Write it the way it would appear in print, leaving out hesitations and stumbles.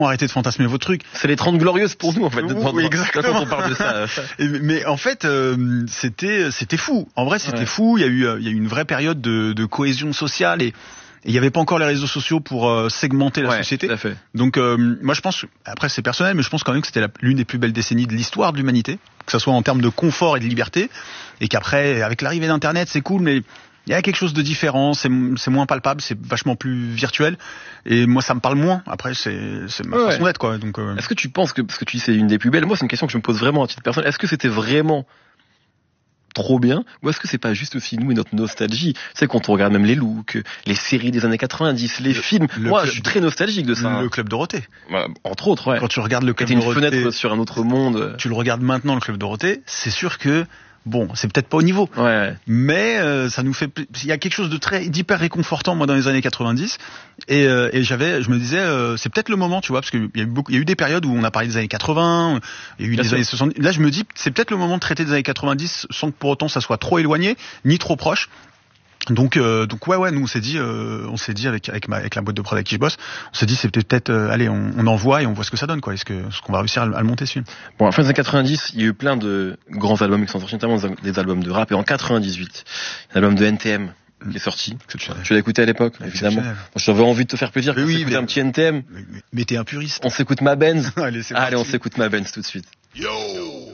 arrêtez de fantasmer vos trucs. C'est les 30 glorieuses pour nous, en fait. Oui, exactement. Quand on parle de ça. Mais en fait, c'était fou. En vrai, c'était fou. Il y a eu une vraie période de cohésion sociale et il n'y avait pas encore les réseaux sociaux pour segmenter la société. Tout à fait. Donc moi je pense, après c'est personnel, mais je pense quand même que c'était l'une des plus belles décennies de l'histoire de l'humanité, que ce soit en termes de confort et de liberté, et qu'après, avec l'arrivée d'Internet, c'est cool, mais il y a quelque chose de différent, c'est moins palpable, c'est vachement plus virtuel, et moi ça me parle moins. Après c'est ma façon d'être, quoi. Donc est-ce que tu penses que, parce que tu dis c'est une des plus belles, moi c'est une question que je me pose vraiment à titre personnel, est-ce que c'était vraiment trop bien, ou est-ce que c'est pas juste aussi nous et notre nostalgie? C'est quand on regarde même les looks, les séries des années 90, les films. Moi, je suis très nostalgique de ça. Le Club Dorothée. Entre autres, Quand tu regardes le Club Dorothée, une fenêtre sur un autre monde. Tu le regardes maintenant, le Club Dorothée, c'est sûr que bon, c'est peut-être pas au niveau, mais ça nous fait. Il y a quelque chose d'hyper réconfortant, moi, dans les années 90, et je me disais, c'est peut-être le moment, tu vois, parce qu'il y a eu des périodes où on a parlé des années 80, il y a eu des années 70. Là, je me dis, c'est peut-être le moment de traiter des années 90 sans que pour autant ça soit trop éloigné ni trop proche. Donc ouais, nous on s'est dit avec la boîte de prod avec qui je bosse, on s'est dit c'est peut-être allez, on envoie et on voit ce que ça donne, quoi. Est-ce qu'on va réussir à le monter, ce film? Bon, à la fin des années 90, il y a eu plein de grands albums qui sont sortis, notamment des albums de rap, et en 98, un album de NTM qui est sorti. Tu l'as écouté à l'époque, évidemment. J'avais envie de te faire plaisir, un petit NTM. Mais t'es un puriste. On s'écoute Ma Benz. Allez, on s'écoute Ma Benz tout de suite. Yo!